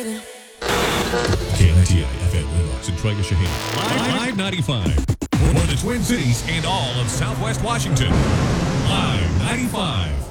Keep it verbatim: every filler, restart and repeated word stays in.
K N T I F M Windows and Troy Shaheen. Live ninety-five. For the Twin Cities and all of Southwest Washington. Live ninety-five.